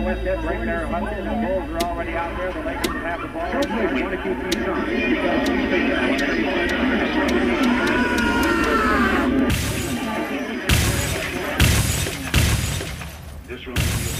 with it. Bring their hustle. The Bulls are already out there. The Lakers have the ball. They want to keep these on. This room.